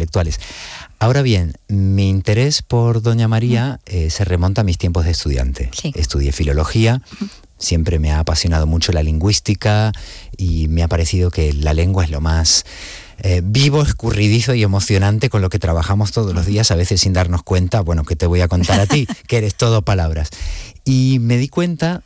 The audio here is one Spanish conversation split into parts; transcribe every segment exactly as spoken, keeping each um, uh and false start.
intelectuales. Ahora bien, mi interés por Doña María eh, se remonta a mis tiempos de estudiante. Sí. Estudié filología, siempre me ha apasionado mucho la lingüística y me ha parecido que la lengua es lo más eh, vivo, escurridizo y emocionante con lo que trabajamos todos los días, a veces sin darnos cuenta, bueno, que te voy a contar a ti, que eres todo palabras. Y me di cuenta,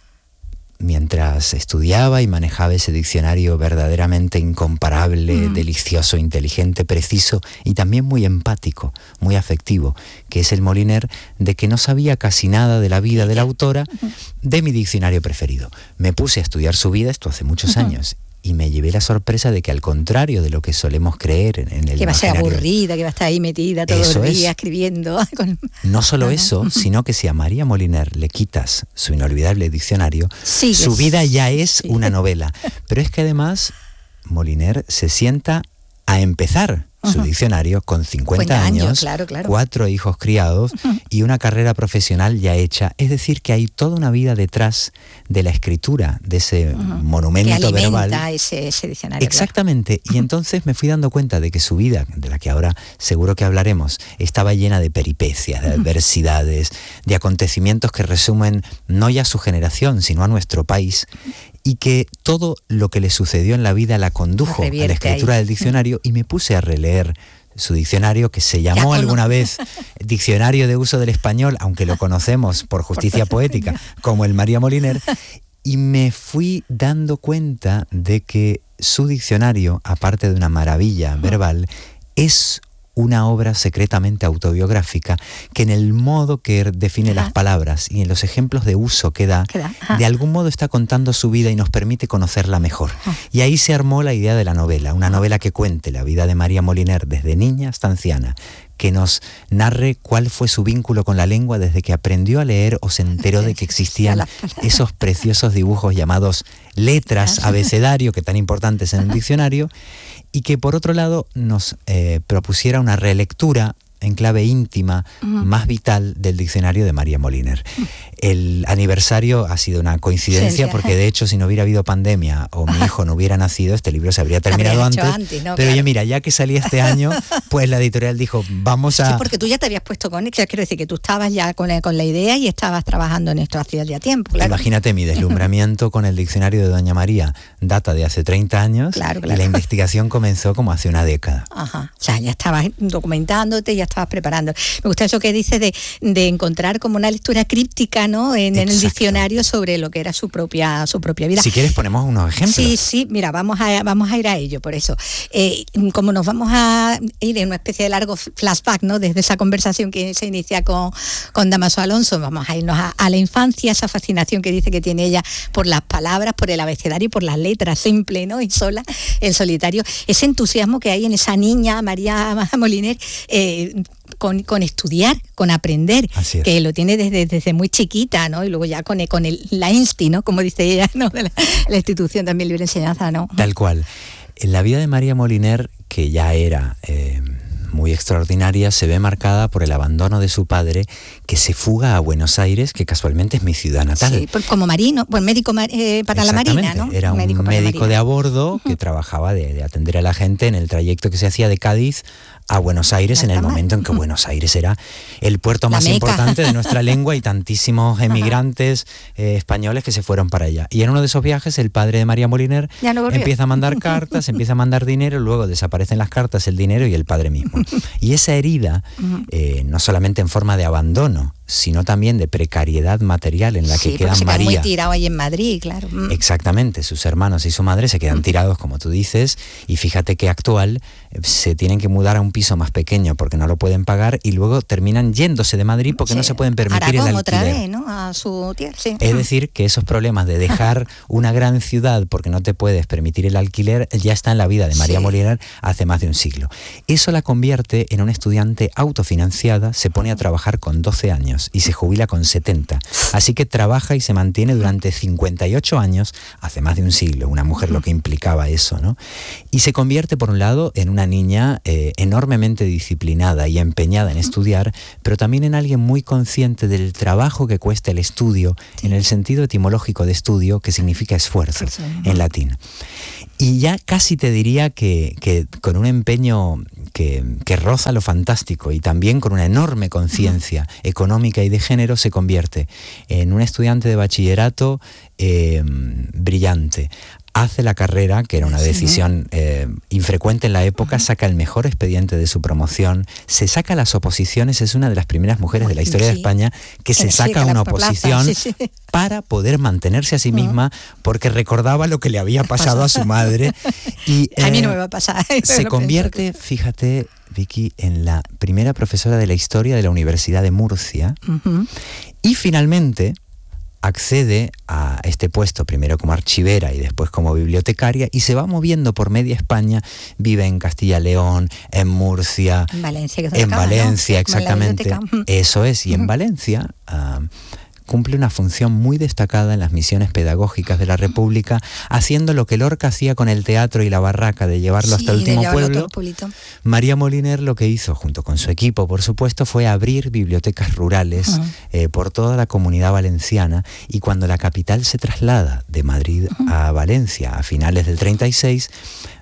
mientras estudiaba y manejaba ese diccionario verdaderamente incomparable, mm. delicioso, inteligente, preciso y también muy empático, muy afectivo, que es el Moliner, de que no sabía casi nada de la vida de la autora de mi diccionario preferido. Me puse a estudiar su vida, esto hace muchos uh-huh. años, y me llevé la sorpresa de que, al contrario de lo que solemos creer en, en el que va a ser imaginario, aburrida, que va a estar ahí metida todos los días escribiendo. Con... No solo no, eso, no. sino que si a María Moliner le quitas su inolvidable diccionario, sí, su es... vida ya es sí. una novela. Pero es que además Moliner se sienta a empezar su uh-huh. diccionario con cincuenta años, años claro, claro. cuatro hijos criados uh-huh. y una carrera profesional ya hecha. Es decir, que hay toda una vida detrás de la escritura de ese uh-huh. monumento que alimenta verbal. Ese, ese diccionario. Exactamente. Claro. Y entonces me fui dando cuenta de que su vida, de la que ahora seguro que hablaremos, estaba llena de peripecias, de uh-huh. adversidades, de acontecimientos que resumen no ya a su generación, sino a nuestro país. Y que todo lo que le sucedió en la vida la condujo a la escritura ahí. del diccionario, y me puse a releer su diccionario, que se llamó alguna vez Diccionario de Uso del Español, aunque lo conocemos por justicia poética como el María Moliner, y me fui dando cuenta de que su diccionario, aparte de una maravilla verbal, es una obra secretamente autobiográfica que, en el modo que define las palabras y en los ejemplos de uso que da, de algún modo está contando su vida y nos permite conocerla mejor. Y ahí se armó la idea de la novela, una novela que cuente la vida de María Moliner desde niña hasta anciana, que nos narre cuál fue su vínculo con la lengua desde que aprendió a leer o se enteró de que existían esos preciosos dibujos llamados letras, abecedario, que tan importantes en un diccionario, y que por otro lado nos eh, propusiera una relectura en clave íntima, uh-huh. más vital, del diccionario de María Moliner. Uh-huh. El aniversario ha sido una coincidencia, sí, porque de hecho, si no hubiera habido pandemia o mi hijo no hubiera nacido, este libro se habría terminado antes, antes ¿no? Pero claro. oye, mira, ya que salía este año, pues la editorial dijo, vamos a... Sí, porque tú ya te habías puesto con esto, quiero decir que tú estabas ya con, con la idea y estabas trabajando en esto hacía ya tiempo, claro. Imagínate, mi deslumbramiento con el diccionario de Doña María data de hace treinta años, claro, claro. y la investigación comenzó como hace una década. Ajá, o sea, ya estabas documentándote, ya estabas preparando. Me gusta eso que dices de, de encontrar como una lectura críptica, ¿no? En, en el diccionario sobre lo que era su propia su propia vida. Si quieres ponemos unos ejemplos. Sí, sí, mira, vamos a vamos a ir a ello, por eso. Eh, como nos vamos a ir en una especie de largo flashback, ¿no? Desde esa conversación que se inicia con, con Dámaso Alonso, vamos a irnos a, a la infancia, esa fascinación que dice que tiene ella por las palabras, por el abecedario y por las letras, simple, ¿no? Y sola, el solitario. Ese entusiasmo que hay en esa niña, María Moliner, eh, Con, con estudiar, con aprender, que lo tiene desde, desde muy chiquita, ¿no? Y luego ya con, con el, la INSTI, ¿no? Como dice ella, ¿no? De la, la institución también libre enseñanza, ¿no? Tal cual. En la vida de María Moliner, que ya era eh, muy extraordinaria, se ve marcada por el abandono de su padre, que se fuga a Buenos Aires, que casualmente es mi ciudad natal. Sí, como marino, pues médico eh, para la Marina, ¿no? Era un médico, médico de a bordo uh-huh. que trabajaba de, de atender a la gente en el trayecto que se hacía de Cádiz a Buenos Aires, en el momento en que Buenos Aires era el puerto más importante de nuestra lengua y tantísimos emigrantes eh, españoles que se fueron para allá. Y en uno de esos viajes el padre de María Moliner no empieza a mandar cartas, empieza a mandar dinero, luego desaparecen las cartas, el dinero y el padre mismo. Y esa herida, eh, no solamente en forma de abandono, sino también de precariedad material en la sí, que quedan se María. Muy tirado ahí en Madrid, claro. Exactamente, sus hermanos y su madre se quedan tirados, como tú dices, y fíjate que actual se tienen que mudar a un piso más pequeño porque no lo pueden pagar y luego terminan yéndose de Madrid porque sí. no se pueden permitir Aragón, el alquiler. Otra vez, ¿no? A su tierra, sí. Es decir, que esos problemas de dejar una gran ciudad porque no te puedes permitir el alquiler ya está en la vida de María sí. Moliner hace más de un siglo. Eso la convierte en una estudiante autofinanciada, se pone a trabajar con doce años y se jubila con setenta. Así que trabaja y se mantiene durante cincuenta y ocho años, hace más de un siglo, una mujer lo que implicaba eso, ¿no? Y se convierte, por un lado, en una niña eh, enormemente disciplinada y empeñada en estudiar, pero también en alguien muy consciente del trabajo que cuesta el estudio, sí. en el sentido etimológico de estudio, que significa esfuerzo, sí. en latín. Y ya casi te diría que, que con un empeño que, que roza lo fantástico y también con una enorme conciencia uh-huh. económica y de género, se convierte en un estudiante de bachillerato eh, brillante. Hace la carrera, que era una decisión eh, infrecuente en la época, uh-huh. saca el mejor expediente de su promoción, se saca las oposiciones, es una de las primeras mujeres de la historia sí. de España que se saca sí, una oposición sí, sí. para poder mantenerse a sí misma, porque recordaba lo que le había pasado a su madre. Y, eh, a mí no me va a pasar. Se convierte, fíjate, Vicky, en la primera profesora de la historia de la Universidad de Murcia, uh-huh. y finalmente accede a este puesto primero como archivera y después como bibliotecaria y se va moviendo por media España, vive en Castilla y León, en Murcia, en Valencia, que en acaba, Valencia, ¿no? exactamente, eso es, y en Valencia uh, cumple una función muy destacada en las misiones pedagógicas de la República, haciendo lo que Lorca hacía con el teatro y la barraca, de llevarlo sí, hasta el último pueblo. María Moliner lo que hizo, junto con su equipo, por supuesto, fue abrir bibliotecas rurales uh-huh. eh, por toda la comunidad valenciana, y cuando la capital se traslada de Madrid uh-huh. a Valencia a finales del treinta y seis,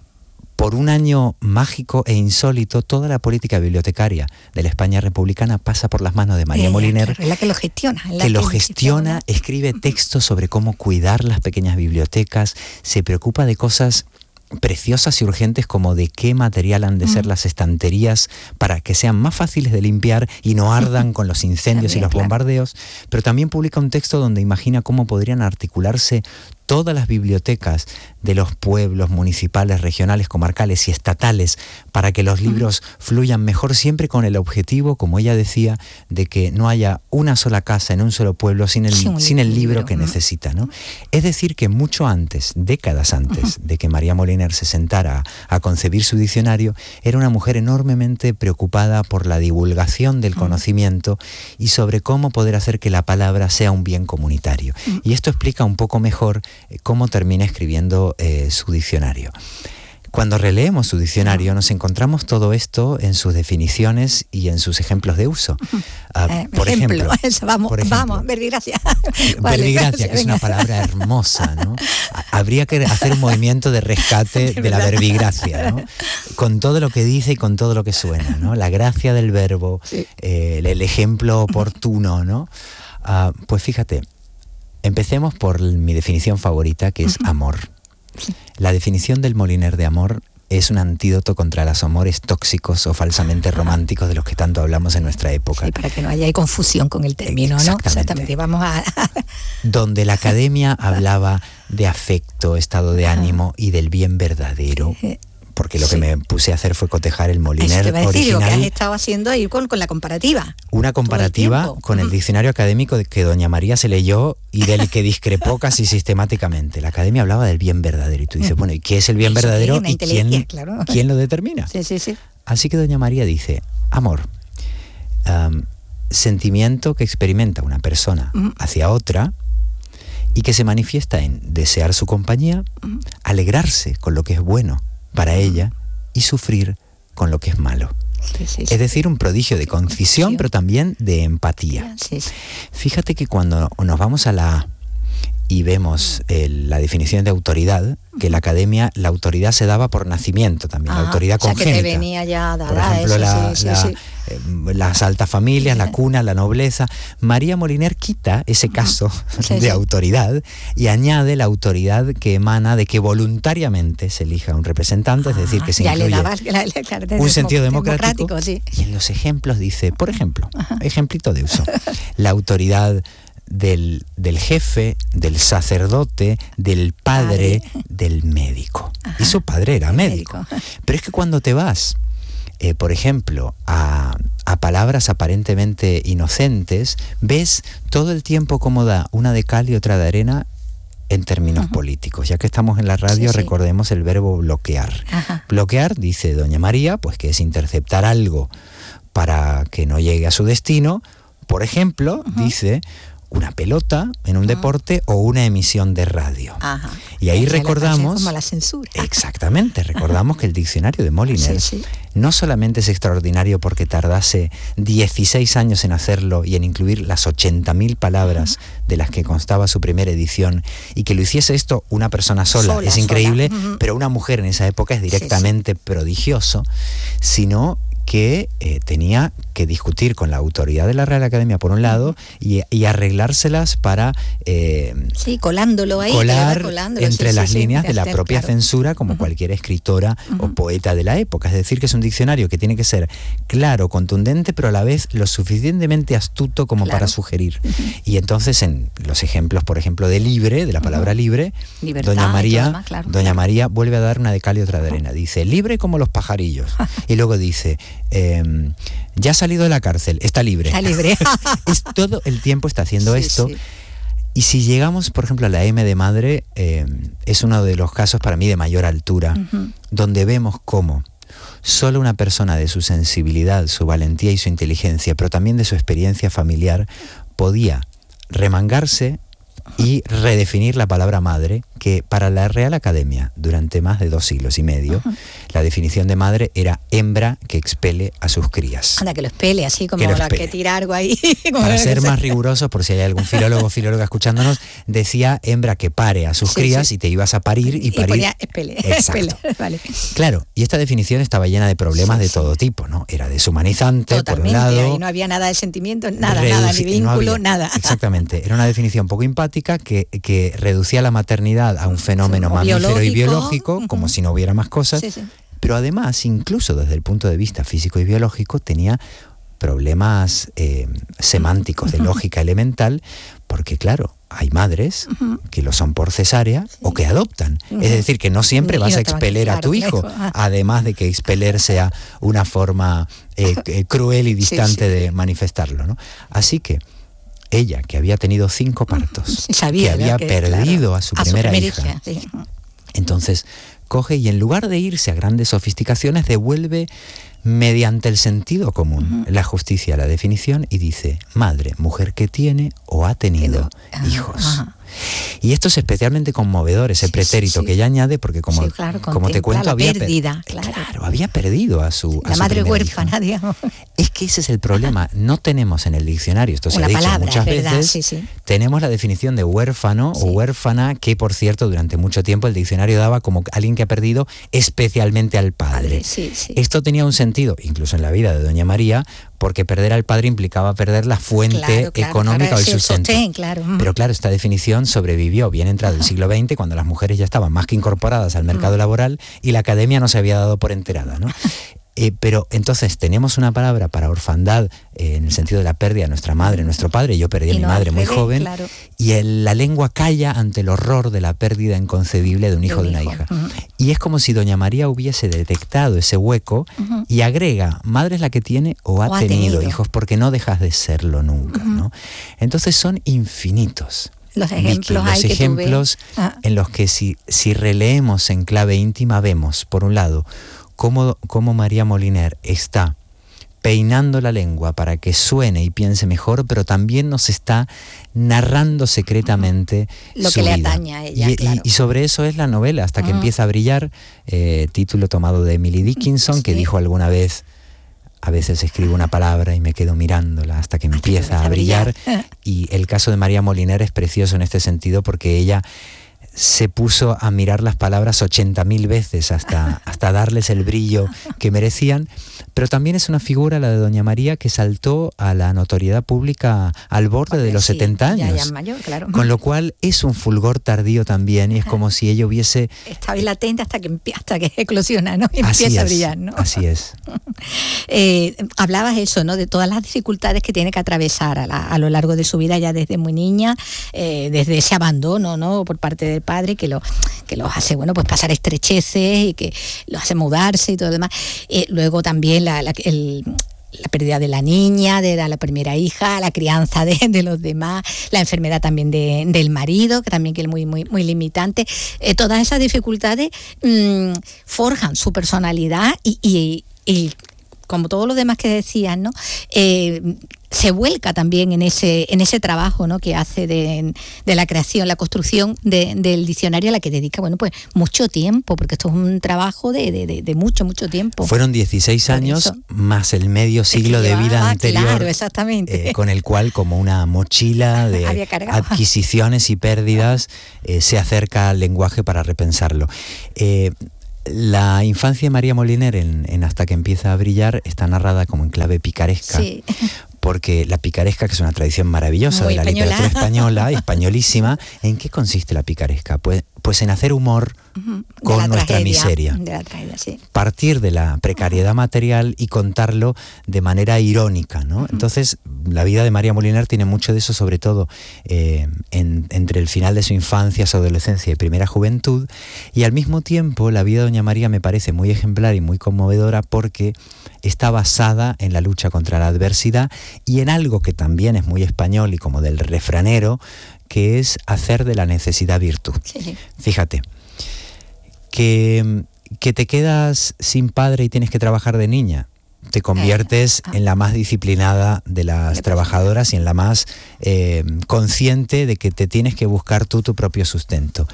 por un año mágico e insólito, toda la política bibliotecaria de la España republicana pasa por las manos de María eh, Moliner, claro, es la que lo gestiona. La que, que lo gestiona, gestiona, escribe textos sobre cómo cuidar las pequeñas bibliotecas, se preocupa de cosas preciosas y urgentes como de qué material han de mm. ser las estanterías para que sean más fáciles de limpiar y no ardan con los incendios también, y los claro. bombardeos, pero también publica un texto donde imagina cómo podrían articularse todas las bibliotecas de los pueblos municipales, regionales, comarcales y estatales para que los libros uh-huh. fluyan mejor, siempre con el objetivo, como ella decía, de que no haya una sola casa en un solo pueblo sin el, sí, sin el libro, libro que uh-huh. necesita, ¿no? Es decir, que mucho antes, décadas antes uh-huh. de que María Moliner se sentara a, a concebir su diccionario, era una mujer enormemente preocupada por la divulgación del uh-huh. conocimiento y sobre cómo poder hacer que la palabra sea un bien comunitario. Uh-huh. Y esto explica un poco mejor cómo termina escribiendo eh, su diccionario. Cuando releemos su diccionario nos encontramos todo esto en sus definiciones y en sus ejemplos de uso. Uh, eh, por, ejemplo, ejemplo, eso, vamos, por ejemplo, vamos, verbigracia. Vale, verbigracia, que es una palabra hermosa, ¿no? Habría que hacer un movimiento de rescate de, de la verbigracia, ¿no? Con todo lo que dice y con todo lo que suena, ¿no? La gracia del verbo, sí. eh, el, el ejemplo oportuno, ¿no? Uh, pues fíjate, empecemos por mi definición favorita, que es amor. Sí. La definición del Moliner de amor es un antídoto contra los amores tóxicos o falsamente románticos de los que tanto hablamos en nuestra época. Sí, para que no haya confusión con el término, exactamente. ¿no? Exactamente. Vamos a... Donde la academia hablaba de afecto, estado de ánimo y del bien verdadero. Sí. Porque lo sí. que me puse a hacer fue cotejar el Moliner Eso te va a decir, original. Lo que has estado haciendo ahí con, con la comparativa. Una comparativa el con el diccionario académico de que doña María se leyó y del que discrepó casi sistemáticamente. La academia hablaba del bien verdadero y tú dices, bueno, ¿y qué es el bien Eso verdadero y quién, claro. quién lo determina? Sí, sí, sí. Así que doña María dice, amor, um, sentimiento que experimenta una persona uh-huh. hacia otra y que se manifiesta en desear su compañía, uh-huh. alegrarse con lo que es bueno para ella y sufrir con lo que es malo. Sí, sí, sí. Es decir, un prodigio de concisión, pero también de empatía. Sí, sí. Fíjate que cuando nos vamos a la y vemos el, la definición de autoridad, que la academia, la autoridad se daba por nacimiento también, ah, la autoridad congénita. O sea, que te venía ya dada, por ejemplo, eso, la, sí, la, sí, sí. Eh, las altas familias, la cuna, la nobleza. María Moliner quita ese caso sí, de sí. autoridad y añade la autoridad que emana de que voluntariamente se elija un representante, ah, es decir, que se incluye daba, la, la, claro, un sentido democrático. democrático sí. Y en los ejemplos dice, por ejemplo, Ajá. ejemplito de uso, la autoridad Del, del jefe, del sacerdote, del padre, padre. del médico. Ajá. Y su padre era médico. médico. Pero es que cuando te vas, eh, por ejemplo, a, a palabras aparentemente inocentes, ves todo el tiempo cómo da una de cal y otra de arena en términos uh-huh. políticos. Ya que estamos en la radio, sí, sí. recordemos el verbo bloquear. Ajá. Bloquear, dice doña María, pues que es interceptar algo para que no llegue a su destino. Por ejemplo, uh-huh. dice... una pelota en un uh-huh. deporte o una emisión de radio. Ajá. Y ahí recordamos... como la censura. Exactamente, recordamos que el diccionario de Moliner sí, sí. no solamente es extraordinario porque tardase dieciséis años en hacerlo y en incluir las ochenta mil palabras uh-huh. de las que constaba su primera edición, y que lo hiciese esto una persona sola, sola es increíble, sola. Uh-huh. pero una mujer en esa época es directamente sí, sí. prodigioso, sino que eh, tenía que discutir con la autoridad de la Real Academia por un lado y, y arreglárselas para eh, sí, colándolo ahí, colar colándolo, entre sí, las sí, líneas sí, de la propia claro. censura, como uh-huh. cualquier escritora uh-huh. o poeta de la época. Es decir, que es un diccionario que tiene que ser claro, contundente, pero a la vez lo suficientemente astuto como claro. para sugerir. Uh-huh. Y entonces en los ejemplos, por ejemplo, de libre, de la palabra uh-huh. libre, Libertad, doña María, demás, claro, Doña claro. María vuelve a dar una de cal y otra de arena. Dice, libre como los pajarillos. Y luego dice, eh, ya ha salido de la cárcel, está libre. Está libre. Es todo el tiempo está haciendo sí, esto. Sí. Y si llegamos, por ejemplo, a la M de madre, eh, es uno de los casos para mí de mayor altura, uh-huh. donde vemos cómo solo una persona de su sensibilidad, su valentía y su inteligencia, pero también de su experiencia familiar, podía remangarse y redefinir la palabra madre, que para la Real Academia, durante más de dos siglos y medio, uh-huh. la definición de madre era hembra que expele a sus crías. Anda, que lo expele, así como que la que tira algo ahí. Para ser más rigurosos, por si hay algún filólogo o filóloga escuchándonos, decía hembra que pare a sus sí, crías sí. y te ibas a parir y, y parir. Y ponía espele. Exacto. Espele, vale. Claro, y esta definición estaba llena de problemas sí, de todo sí. tipo, ¿no? Era deshumanizante, totalmente, por un lado. Ahí no había nada de sentimiento, nada, reduci- nada, ni vínculo, no había, nada. Exactamente, era una definición poco empática que, que reducía la maternidad a un fenómeno sí, mamífero biológico, y biológico, uh-huh. como si no hubiera más cosas, sí, sí. pero además, incluso desde el punto de vista físico y biológico, tenía problemas eh, semánticos de lógica elemental, porque claro, hay madres uh-huh. que lo son por cesárea sí. o que adoptan. Uh-huh. Es decir, que no siempre vas a expeler a tu hijo, además de que expeler sea una forma eh, cruel y distante sí, sí. de manifestarlo, ¿no? Así que ella, que había tenido cinco partos, Sabía, que había que, perdido claro, a su a primera, su primera hija, hija sí. entonces coge y en lugar de irse a grandes sofisticaciones, devuelve mediante el sentido común uh-huh. la justicia, la definición, y dice, madre, mujer que tiene o ha tenido uh-huh. hijos. Uh-huh. Y esto es especialmente conmovedor, ese sí, pretérito sí, sí. que ella añade, porque como, sí, claro, como te cuento, había, pérdida, per- claro. claro, había perdido a su La a madre su huérfana, digamos. Es que ese es el problema, no tenemos en el diccionario, esto se Una ha dicho palabra, muchas verdad, veces, sí, sí. tenemos la definición de huérfano sí. o huérfana, que por cierto durante mucho tiempo el diccionario daba como alguien que ha perdido especialmente al padre. Sí, sí. Esto tenía un sentido, incluso en la vida de Doña María, porque perder al padre implicaba perder la fuente claro, claro, económica o el sustento. Sostén, claro. Pero claro, esta definición sobrevivió bien entrado el siglo veinte, cuando las mujeres ya estaban más que incorporadas al mercado mm. laboral y la academia no se había dado por enterada, ¿no? Eh, pero entonces tenemos una palabra para orfandad eh, en el sentido de la pérdida de nuestra madre, nuestro padre. Yo perdí a mi no, madre muy bebé, joven claro. y el, la lengua calla ante el horror de la pérdida inconcebible de un hijo o de una hijo. hija. Uh-huh. Y es como si Doña María hubiese detectado ese hueco uh-huh. y agrega, madre es la que tiene o ha, o ha tenido, tenido hijos, porque no dejas de serlo nunca, uh-huh. ¿no? Entonces son infinitos. Los ejemplos, Vicky, los hay ejemplos que ah. en los que si, si releemos en clave íntima vemos, por un lado, Cómo, cómo María Moliner está peinando la lengua para que suene y piense mejor, pero también nos está narrando secretamente lo su que vida. le atañe a ella. Y, claro. y, y sobre eso es la novela, hasta que uh-huh. empieza a brillar, eh, título tomado de Emily Dickinson, sí. que dijo alguna vez, a veces escribo una palabra y me quedo mirándola hasta que hasta empieza que a brillar. brillar. Y el caso de María Moliner es precioso en este sentido, porque ella se puso a mirar las palabras ochenta mil veces hasta, hasta darles el brillo que merecían, pero también es una figura, la de Doña María, que saltó a la notoriedad pública al borde Porque de los sí, setenta años, ya, ya mayor, claro. con lo cual es un fulgor tardío también, y es como si ella hubiese... Está bien latente hasta que, hasta que eclosiona, ¿no? Y empieza es, a brillar, ¿no? Así es. eh, hablabas eso, ¿no? De todas las dificultades que tiene que atravesar a, la, a lo largo de su vida, ya desde muy niña, eh, desde ese abandono, ¿no? Por parte del padre, que, lo, que los hace, bueno, pues pasar estrecheces y que los hace mudarse y todo lo demás. Eh, luego también la, la, el, la pérdida de la niña, de la, la primera hija, la crianza de, de los demás, la enfermedad también de, del marido, que también que es muy, muy, muy limitante. Eh, todas esas dificultades mmm, forjan su personalidad y, y, y como todo lo demás que decías, ¿no? Eh, se vuelca también en ese en ese trabajo, ¿no?, que hace de, de la creación, la construcción de, del diccionario, a la que dedica, bueno, pues mucho tiempo, porque esto es un trabajo de, de, de, de mucho, mucho tiempo. Fueron dieciséis años más el medio siglo de vida anterior, claro, exactamente. Eh, con el cual, como una mochila de adquisiciones y pérdidas, eh, se acerca al lenguaje para repensarlo. Eh, La infancia de María Moliner en, en Hasta que empieza a brillar está narrada como en clave picaresca, sí. Porque la picaresca, que es una tradición maravillosa Muy de la española. literatura española, españolísima. ¿En qué consiste la picaresca? Pues, pues en hacer humor uh-huh. con nuestra tragedia, miseria. De la tragedia, sí. Partir de la precariedad uh-huh. material y contarlo de manera irónica, ¿no? Uh-huh. Entonces, la vida de María Moliner tiene mucho de eso, sobre todo eh, en, entre el final de su infancia, su adolescencia y primera juventud, y al mismo tiempo la vida de doña María me parece muy ejemplar y muy conmovedora porque está basada en la lucha contra la adversidad y en algo que también es muy español y como del refranero, que es hacer de la necesidad virtud. Sí, sí. Fíjate, que, que te quedas sin padre y tienes que trabajar de niña, te conviertes eh, ah. en la más disciplinada de las trabajadoras y en la más eh, consciente de que te tienes que buscar tú tu propio sustento.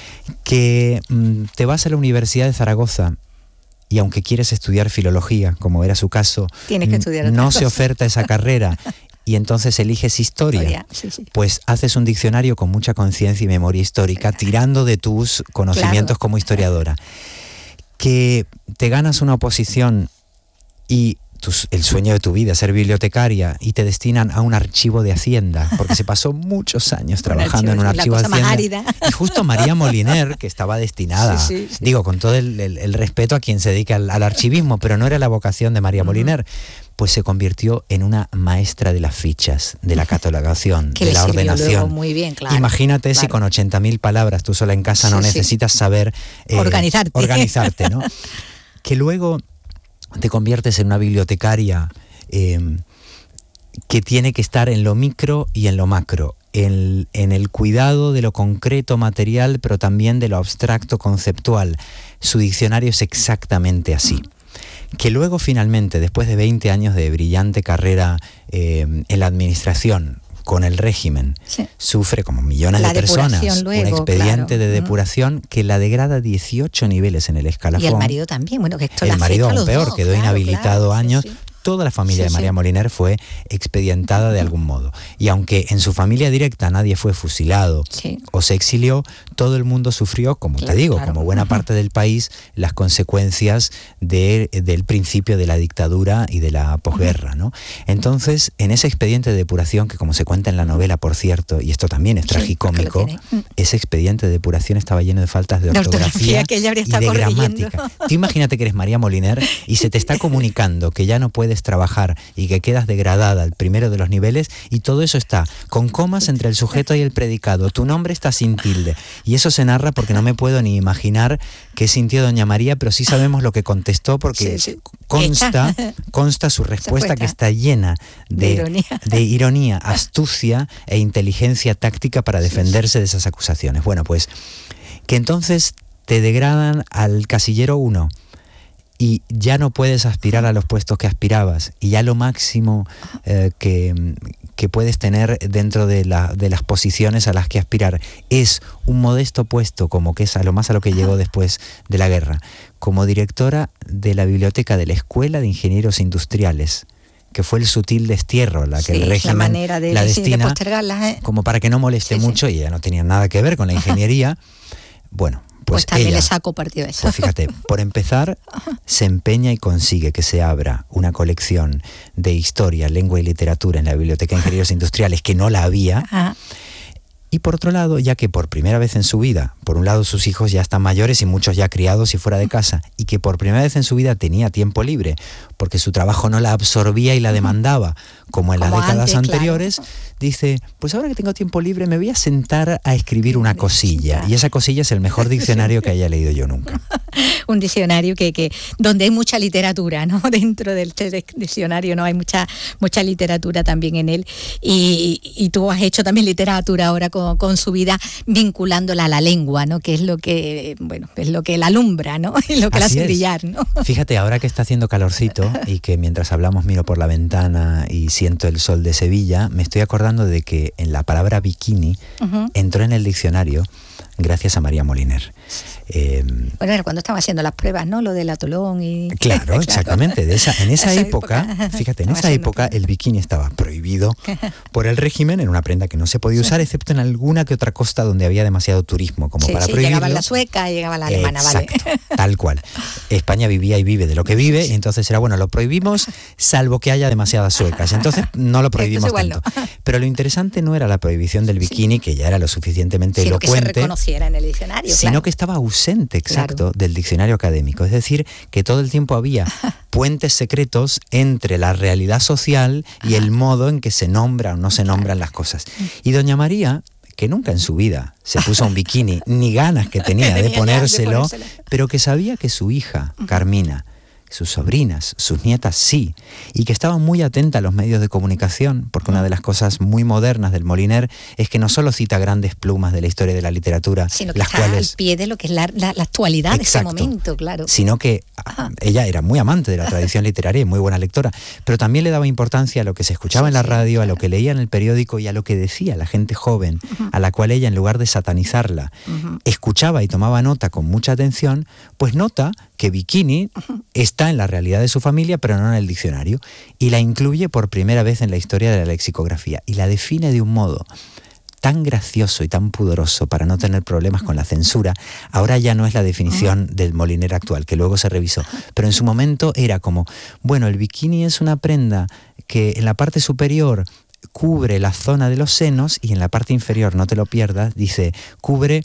Que mm, te vas a la Universidad de Zaragoza y aunque quieres estudiar filología, como era su caso, tienes que estudiar no cosa. se oferta esa carrera y entonces eliges historia, historia sí, sí. Pues haces un diccionario con mucha conciencia y memoria histórica, tirando de tus conocimientos claro. como historiadora. Que te ganas una oposición y tus, el sueño de tu vida, ser bibliotecaria, y te destinan a un archivo de Hacienda, porque se pasó muchos años trabajando en un archivo de Hacienda. Y justo María Moliner, que estaba destinada, sí, sí, sí. digo, con todo el, el, el respeto a quien se dedica al, al archivismo, pero no era la vocación de María uh-huh. Moliner, pues se convirtió en una maestra de las fichas, de la catalogación, de la ordenación. Muy bien, claro, Imagínate claro. si con ochenta mil palabras tú sola en casa sí, no necesitas sí. saber eh, organizarte, organizarte, ¿no? Que luego te conviertes en una bibliotecaria eh, que tiene que estar en lo micro y en lo macro, en, en el cuidado de lo concreto material, pero también de lo abstracto conceptual. Su diccionario es exactamente así. Que luego finalmente, después de veinte años de brillante carrera eh, en la administración, con el régimen, sí. sufre como millones la de personas luego, un expediente claro. de depuración que la degrada dieciocho niveles en el escalafón. Y el marido también, bueno, que esto el la marido aún peor, dos, quedó claro, inhabilitado claro, años. Sí, sí. Toda la familia sí, de María sí. Moliner fue expedientada de algún modo. Y aunque en su familia directa nadie fue fusilado sí. o se exilió, todo el mundo sufrió, como claro, te digo, claro. como buena parte del país, las consecuencias de, del principio de la dictadura y de la posguerra, ¿no? Entonces, en ese expediente de depuración, que como se cuenta en la novela, por cierto, y esto también es sí, tragicómico, ese expediente de depuración estaba lleno de faltas de ortografía, de ortografía que ella habría estado y de corrigiendo. Gramática. Tú imagínate que eres María Moliner y se te está comunicando que ya no puedes trabajar y que quedas degradada al primero de los niveles, y todo eso está con comas entre el sujeto y el predicado, tu nombre está sin tilde, y eso se narra porque no me puedo ni imaginar qué sintió doña María, pero sí sabemos lo que contestó porque sí, sí. consta consta su respuesta, que está llena de, de, ironía. de ironía, astucia e inteligencia táctica para defenderse de esas acusaciones. Bueno, pues que entonces te degradan al casillero uno y ya no puedes aspirar a los puestos que aspirabas, y ya lo máximo eh, que, que puedes tener dentro de, la, de las posiciones a las que aspirar es un modesto puesto, como que es a lo más a lo que llegó después de la guerra, como directora de la biblioteca de la Escuela de Ingenieros Industriales, que fue el sutil destierro, la que sí, el régimen la, manera de, la destina, sí, de ¿eh? como para que no moleste sí, mucho, sí. y ella no tenía nada que ver con la ingeniería. Bueno, Pues, pues también ella, le saco partido a eso. Pues fíjate, por empezar, se empeña y consigue que se abra una colección de historia, lengua y literatura en la Biblioteca de Ingenieros Industriales, que no la había. Ajá. Y por otro lado, ya que por primera vez en su vida, por un lado sus hijos ya están mayores y muchos ya criados y fuera de casa, y que por primera vez en su vida tenía tiempo libre, porque su trabajo no la absorbía y la demandaba, como en como las décadas antes, anteriores, claro. dice, pues ahora que tengo tiempo libre me voy a sentar a escribir una cosilla. Y esa cosilla es el mejor diccionario que haya leído yo nunca. Un diccionario que, que donde hay mucha literatura, ¿no? Dentro del diccionario no hay mucha mucha literatura también en él. Y, y tú has hecho también literatura ahora con, con su vida, vinculándola a la lengua, ¿no? Que es lo que, bueno, es lo que la alumbra, ¿no? Y lo que la hace brillar, ¿no? Fíjate, ahora que está haciendo calorcito y que mientras hablamos miro por la ventana y Siento el sol de Sevilla, me estoy acordando de que en la palabra bikini uh-huh. entró en el diccionario gracias a María Moliner. Eh, bueno, era cuando estaba haciendo las pruebas, ¿no? Lo del atolón y... Claro, claro. Exactamente. De esa, en esa, esa época, época, fíjate, en esa época el bikini estaba prohibido por el régimen, era una prenda que no se podía usar, sí. excepto en alguna que otra costa donde había demasiado turismo, como sí, para sí, prohibirlo. Llegaba la sueca, llegaba la alemana, Exacto, vale. Tal cual. España vivía y vive de lo que vive, sí, sí. y entonces era, bueno, lo prohibimos, salvo que haya demasiadas suecas. Entonces no lo prohibimos tanto. No. Pero lo interesante no era la prohibición del bikini, sí. que ya era lo suficientemente sino elocuente. Que se reconociera en el diccionario. Sino claro. que estaba ausente, exacto, claro. del diccionario académico. Es decir, que todo el tiempo había puentes secretos entre la realidad social y el modo en que se nombran o no se nombran las cosas. Y doña María, que nunca en su vida se puso un bikini, ni ganas que tenía, tenía de, ponérselo, de ponérselo, pero que sabía que su hija, Carmina, sus sobrinas, sus nietas sí, y que estaba muy atenta a los medios de comunicación, porque una de las cosas muy modernas del Moliner es que no solo cita grandes plumas de la historia de la literatura, sino que las está cuales, al pie de lo que es la, la, la actualidad exacto, de ese momento, claro. Sino que Ajá. ella era muy amante de la tradición literaria y muy buena lectora, pero también le daba importancia a lo que se escuchaba sí, en la radio, sí, a lo que leía en el periódico y a lo que decía la gente joven, uh-huh. a la cual ella, en lugar de satanizarla, uh-huh. escuchaba y tomaba nota con mucha atención, pues nota que bikini uh-huh. está en la realidad de su familia, pero no en el diccionario, y la incluye por primera vez en la historia de la lexicografía, y la define de un modo tan gracioso y tan pudoroso para no tener problemas con la censura. Ahora ya no es la definición del Moliner actual, que luego se revisó, pero en su momento era como, bueno, el bikini es una prenda que en la parte superior cubre la zona de los senos y en la parte inferior, no te lo pierdas, dice, cubre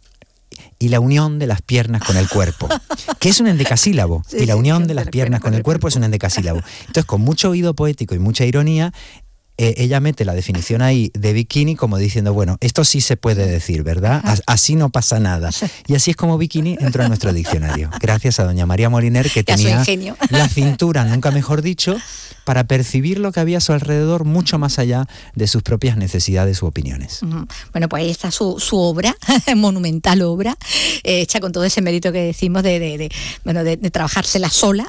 y la unión de las piernas con el cuerpo, que es un endecasílabo, sí, y la unión de las piernas con el cuerpo es un endecasílabo. Entonces, con mucho oído poético y mucha ironía, eh, ella mete la definición ahí de bikini como diciendo, bueno, esto sí se puede decir, ¿verdad? Así no pasa nada. Y así es como bikini entró en nuestro diccionario, gracias a doña María Moliner, que tenía la cintura, nunca mejor dicho, para percibir lo que había a su alrededor mucho más allá de sus propias necesidades u opiniones. Uh-huh. Bueno, pues ahí está su, su obra, monumental obra, eh, hecha con todo ese mérito que decimos de, de, de, bueno, de, de trabajársela sola,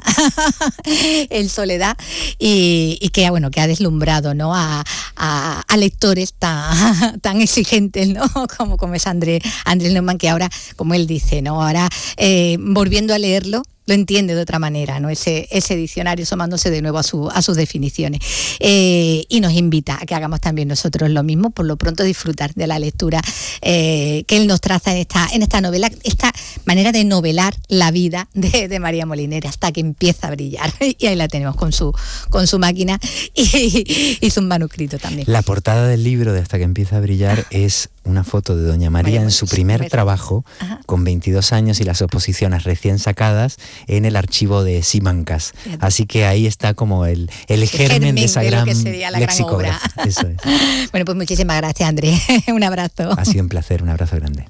en soledad, y, y que, bueno, que ha deslumbrado, ¿no? a, a, a lectores tan, tan exigentes, ¿no? como, como es André, Andrés Neumann, que ahora, como él dice, ¿no? ahora eh, volviendo a leerlo, lo entiende de otra manera, ¿no? Ese, ese diccionario sumándose de nuevo a, su, a sus definiciones. Eh, y nos invita a que hagamos también nosotros lo mismo, por lo pronto disfrutar de la lectura eh, que él nos traza en esta, en esta novela, esta manera de novelar la vida de, de María Moliner hasta que empieza a brillar. Y ahí la tenemos con su, con su máquina y, y su manuscrito también. La portada del libro de Hasta que empieza a brillar es una foto de doña María María en su primer trabajo, Ajá. con veintidós años y las oposiciones recién sacadas en el archivo de Simancas. Así que ahí está como el, el, el germen, germen de esa de gran lexicografía. Eso es. Bueno, pues muchísimas gracias, Andrés. Un abrazo. Ha sido un placer, un abrazo grande.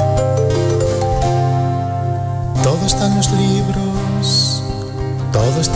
Todo está en los libros, todo está